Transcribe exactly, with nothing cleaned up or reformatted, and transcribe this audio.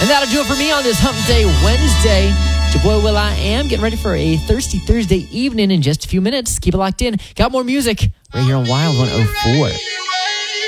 And that'll do it for me on this Hump Day Wednesday. It's your boy Will I Am getting ready for a thirsty Thursday evening in just a few minutes. Keep it locked in. Got more music right here on Wild one oh four.